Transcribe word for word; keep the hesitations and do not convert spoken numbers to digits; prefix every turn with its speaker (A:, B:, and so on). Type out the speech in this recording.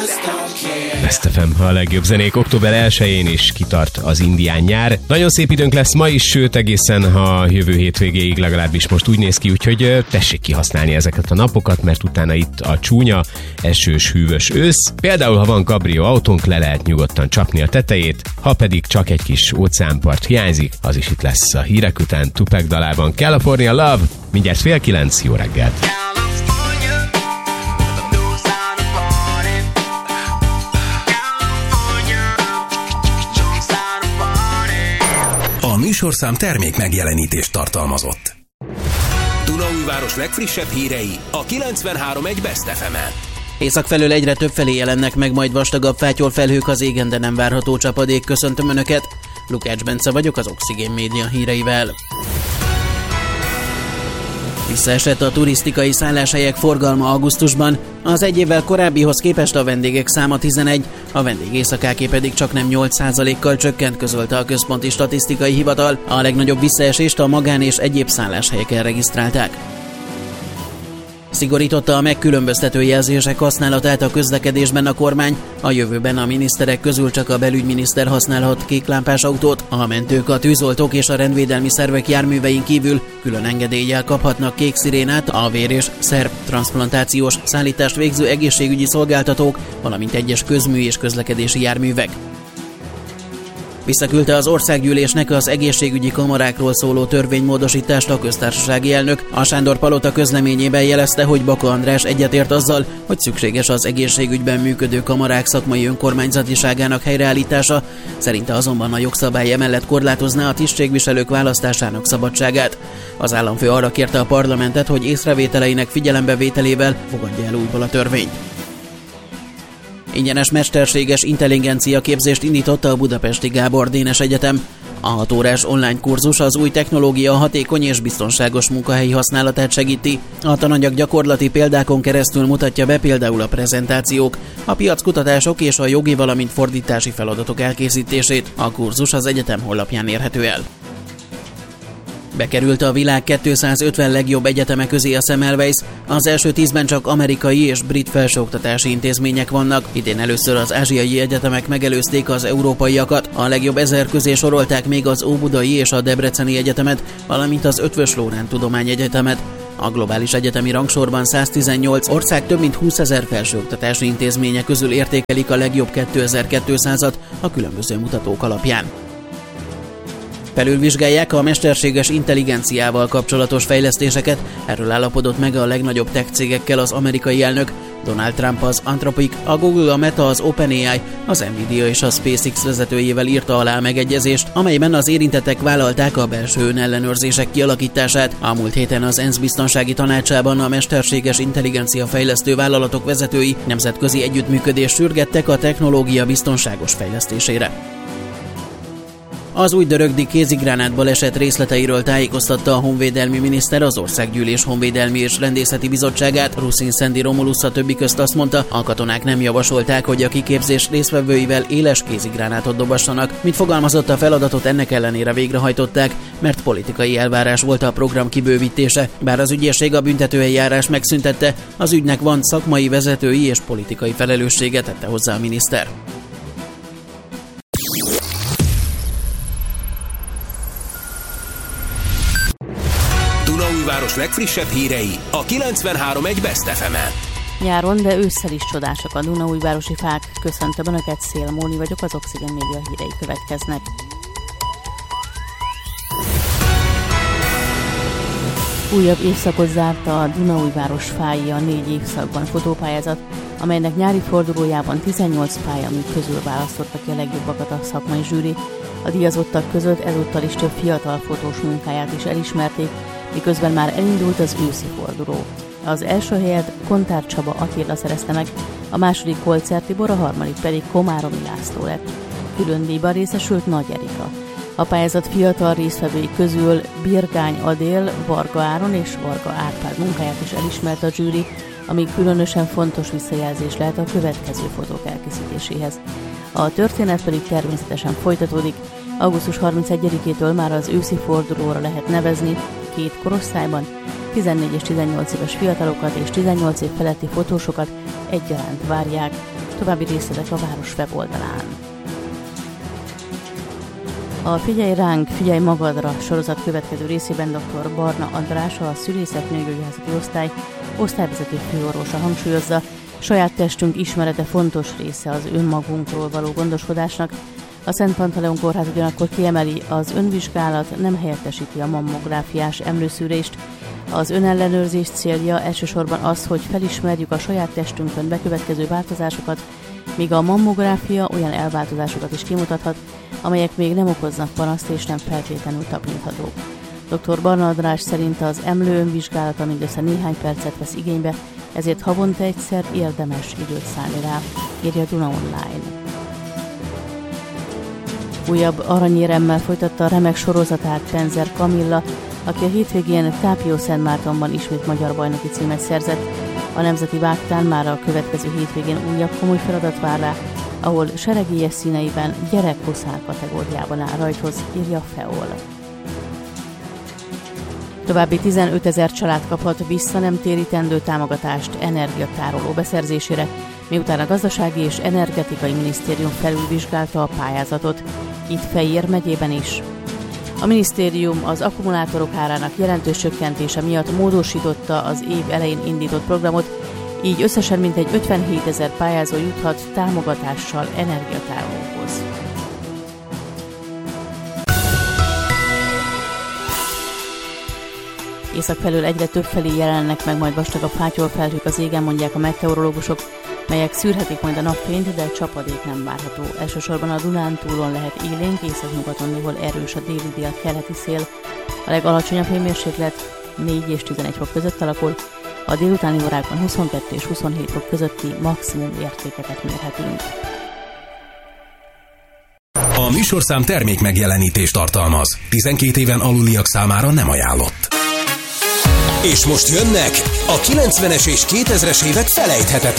A: Best ef em, a legjobb zenék. Október elsején is kitart az indián nyár. Nagyon szép időnk lesz ma is, sőt egészen a jövő hétvégéig, legalábbis most úgy néz ki, úgyhogy tessék kihasználni ezeket a napokat, mert utána itt a csúnya, esős, hűvös ősz. Például, ha van kabrió autónk, le lehet nyugodtan csapni a tetejét, ha pedig csak egy kis óceánpart hiányzik, az is itt lesz a hírek után. Tupac dalában California Love, mindjárt fél kilenc, jó reggelt!
B: A műsorszám termék megjelenítést tartalmazott. Dunaújváros legfrissebb hírei a kilencvenhárom egész egy Best ef emen.
C: Észak felől egyre több felé jelennek meg majd vastagabb fátyol felhők az égen, de nem várható csapadék. Köszöntöm Önöket! Lukács Bence vagyok az Oxigén Média híreivel. Visszaesett a turisztikai szálláshelyek forgalma augusztusban, az egy évvel korábbihoz képest a vendégek száma tizenegy, a vendégészakáké pedig csaknem nyolc százalékkal csökkent, közölte a Központi Statisztikai Hivatal. A legnagyobb visszaesést a magán és egyéb szálláshelyeken regisztrálták. Szigorította a megkülönböztető jelzések használatát a közlekedésben a kormány, a jövőben a miniszterek közül csak a belügyminiszter használhat kéklámpás autót, a mentők, a tűzoltók és a rendvédelmi szervek járművein kívül külön engedéllyel kaphatnak kék szirénát a vér- és szervtranszplantációs szállítást végző egészségügyi szolgáltatók, valamint egyes közmű és közlekedési járművek. Visszaküldte az országgyűlésnek az egészségügyi kamarákról szóló törvénymódosítást a köztársasági elnök. A Sándor-palota közleményében jelezte, hogy Baka András egyetért azzal, hogy szükséges az egészségügyben működő kamarák szakmai önkormányzatiságának helyreállítása, szerinte azonban a jogszabály emellett korlátozná a tisztségviselők választásának szabadságát. Az államfő arra kérte a parlamentet, hogy észrevételeinek figyelembevételével fogadja el újból a törvényt. Ingyenes mesterséges intelligencia képzést indította a Budapesti Gábor Dénes Egyetem. A hat órás online kurzus az új technológia hatékony és biztonságos munkahelyi használatát segíti. A tananyag gyakorlati példákon keresztül mutatja be például a prezentációk, a piackutatások és a jogi, valamint fordítási feladatok elkészítését. A kurzus az egyetem honlapján érhető el. Bekerült a világ kétszázötven legjobb egyeteme közé a Semmelweis. Az első tízben csak amerikai és brit felsőoktatási intézmények vannak. Idén először az ázsiai egyetemek megelőzték az európaiakat. A legjobb ezer közé sorolták még az Óbudai és a Debreceni Egyetemet, valamint az Eötvös Loránd Tudományegyetemet. A globális egyetemi rangsorban száztizennyolc ország több mint húszezer felsőoktatási intézménye közül értékelik a legjobb kétezer-kétszázat a különböző mutatók alapján. Felülvizsgálják a mesterséges intelligenciával kapcsolatos fejlesztéseket, erről állapodott meg a legnagyobb tech cégekkel az amerikai elnök. Donald Trump az Anthropic, a Google, a Meta, az OpenAI, az Nvidia és a SpaceX vezetőjével írta alá megegyezést, amelyben az érintettek vállalták a belső önellenőrzések kialakítását. A múlt héten az ENSZ biztonsági tanácsában a mesterséges intelligencia fejlesztő vállalatok vezetői nemzetközi együttműködést sürgettek a technológia biztonságos fejlesztésére. Az új dörögdi kézigránát baleset részleteiről tájékoztatta a honvédelmi miniszter az Országgyűlés Honvédelmi és Rendészeti Bizottságát. Ruszin Szendi Romulusz a többi közt azt mondta, a katonák nem javasolták, hogy a kiképzés résztvevőivel éles kézigránátot dobassanak. Mint fogalmazott, a feladatot ennek ellenére végrehajtották, mert politikai elvárás volt a program kibővítése. Bár az ügyészség a büntetőeljárás megszüntette, az ügynek van szakmai, vezetői és politikai felelőssége, tette hozzá a miniszter.
B: Dunaújváros legfrissebb hírei a kilencvenhárom egész egy Best ef emen.
D: Nyáron, de ősszel is csodásak a dunaújvárosi fák. Köszöntöm Önöket, Szél Móni vagyok, az Oxigén Média hírei következnek. Újabb évszakot zárta a Dunaújváros fái, a négy évszakban fotópályázat, amelynek nyári fordulójában tizennyolc pályamű közül választotta ki a legjobbakat a szakmai zsűri. A díjazottak között ezúttal is több fiatal fotós munkáját is elismerték, miközben már elindult az őszi forduló. Az első helyet Kontár Csaba Attila szerezte meg, a második Holzer Tibor, a harmadik pedig Komáromi László lett. Külön díjban részesült Nagy Erika. A pályázat fiatal résztvevői közül Birgány Adél, Varga Áron és Varga Árpád munkáját is elismert a zsűri, ami különösen fontos visszajelzés lehet a következő fotók elkészítéséhez. A történet pedig természetesen folytatódik. augusztus harmincegyedikétől már az őszi fordulóra lehet nevezni két korosztályban, tizennégy és tizennyolc éves fiatalokat és tizennyolc év feletti fotósokat egyaránt várják. További részletek a város weboldalán. A Figyelj ránk, figyelj magadra sorozat következő részében dr. Barna András, a szülészet nőgyógyászati osztály osztályvezető főorvosa hangsúlyozza, saját testünk ismerete fontos része az önmagunkról való gondoskodásnak. A Szent Pantaleon Kórház ugyanakkor kiemeli, az önvizsgálat nem helyettesíti a mammográfiás emlőszűrést. Az önellenőrzés célja elsősorban az, hogy felismerjük a saját testünkön bekövetkező változásokat, míg a mammográfia olyan elváltozásokat is kimutathat, amelyek még nem okoznak panaszt és nem feltétlenül tapinthatók. dr. Barna András szerint az emlő önvizsgálata mindössze néhány percet vesz igénybe, ezért havonta egyszer érdemes időt szállni rá, írja Duna Online. Újabb aranyéremmel folytatta a remek sorozatát Penzer Kamilla, aki a hétvégén Tápió-Szentmártonban ismét magyar bajnoki címet szerzett. A nemzeti vágtán már a következő hétvégén újabb komoly feladat vár rá, ahol seregélyes színeiben gyerekhosszár kategóriában áll rajthoz, írja Feol. További tizenötezer család kaphat visszanemtérítendő támogatást energiatároló beszerzésére, miután a Gazdasági és Energetikai Minisztérium felülvizsgálta a pályázatot, itt Fejér megyében is. A minisztérium az akkumulátorok árának jelentős csökkentése miatt módosította az év elején indított programot, így összesen mintegy ötvenhétezer pályázó juthat támogatással energiatárolóhoz. Észak felől egyre több felé jelennek meg majd vastagabb fátyolfelhők az égen, mondják a meteorológusok, melyek szűrhetik majd a napfényt, de csapadék nem várható. Elsősorban a Dunántúlon lehet élénk, északnyugaton néhol erős a déli dél-keleti szél. A legalacsonyabb hőmérséklet négy és tizenegy fok között alakul, a délutáni órákban huszonkettő és huszonhét fok közötti maximum értékeket mérhetünk.
B: A műsorszám termék megjelenítést tartalmaz. tizenkét éven aluliak számára nem ajánlott. És most jönnek a kilencvenes és kétezres évek felejthetetlen